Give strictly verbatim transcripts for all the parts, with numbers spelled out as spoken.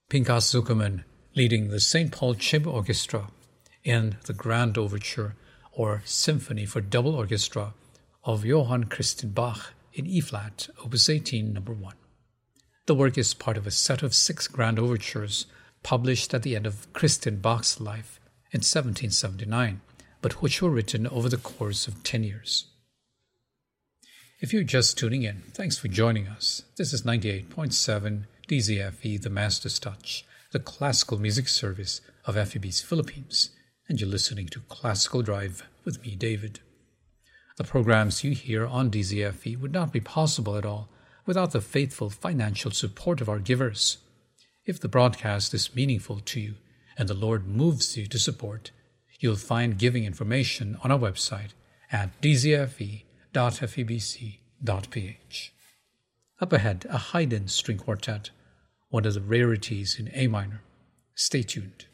Pinchas Zuckerman leading the Saint Paul Chamber Orchestra in the Grand Overture or Symphony for Double Orchestra of Johann Christian Bach in E-flat, Opus eighteen, number one. The work is part of a set of six grand overtures published at the end of Christian Bach's life in seventeen seventy-nine, but which were written over the course of ten years. If you're just tuning in, thanks for joining us. This is ninety-eight point seven D Z F E, The Master's Touch, the classical music service of F E B's Philippines, and you're listening to Classical Drive with me, David. The programs you hear on D Z F E would not be possible at all without the faithful financial support of our givers. If the broadcast is meaningful to you and the Lord moves you to support, you'll find giving information on our website at d z f e dot f e b c dot p h. Up ahead, a Haydn string quartet, one of the rarities in A minor. Stay tuned.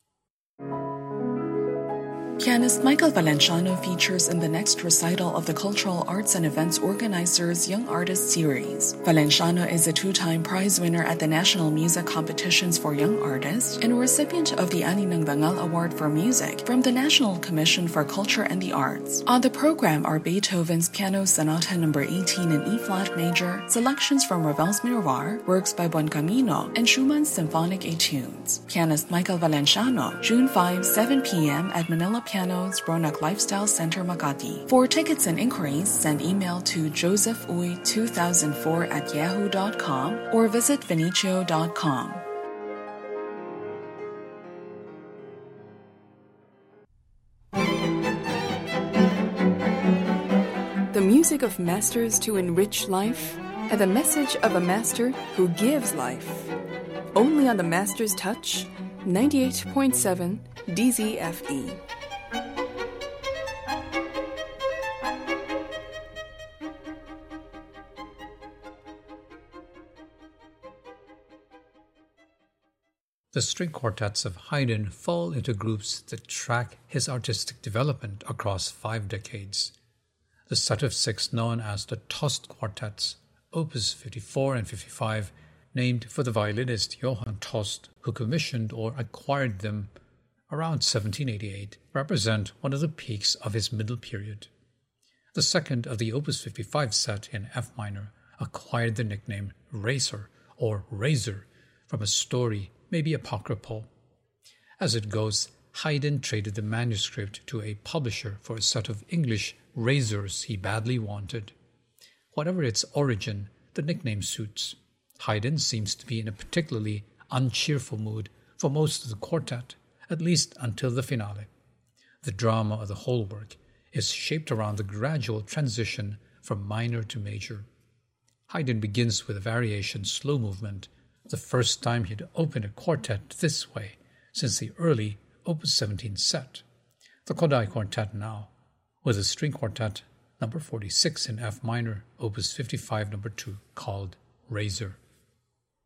Pianist Michael Valenciano features in the next recital of the Cultural Arts and Events Organizers Young Artist Series. Valenciano is a two-time prize winner at the National Music Competitions for Young Artists and a recipient of the Aninang Dangal Award for Music from the National Commission for Culture and the Arts. On the program are Beethoven's Piano Sonata number eighteen in E-flat major, selections from Ravel's Miroir, works by Buoncamino, and Schumann's Symphonic Etudes. Pianist Michael Valenciano, June fifth, seven p.m. at Manila Piano's Ronak Lifestyle Center, Makati. For tickets and inquiries, send email to josephuy two thousand four at yahoo dot com or visit vinicio dot com. The music of masters to enrich life, and the message of a master who gives life. Only on the Master's Touch, ninety-eight point seven D Z F E. The string quartets of Haydn fall into groups that track his artistic development across five decades. The set of six known as the Tostes Quartets, Opus fifty-four and fifty-five, named for the violinist Johann Tost, who commissioned or acquired them around seventeen eighty-eight, represent one of the peaks of his middle period. The second of the Opus fifty-five set in F minor acquired the nickname Racer or Razor from a story, maybe apocryphal. As it goes, Haydn traded the manuscript to a publisher for a set of English razors he badly wanted. Whatever its origin, the nickname suits. Haydn seems to be in a particularly uncheerful mood for most of the quartet, at least until the finale. The drama of the whole work is shaped around the gradual transition from minor to major. Haydn begins with a variation slow movement, the first time he'd opened a quartet this way since the early Opus seventeen set. The Kodály Quartet now, with a string quartet number forty-six in F minor, Opus fifty-five number two, called Razor.